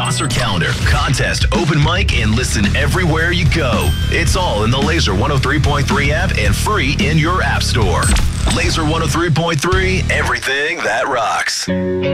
sponsor calendar, contest, open mic, and listen everywhere you go. It's all in the Laser 103.3 app and free in your app store. Laser 103.3, everything that rocks.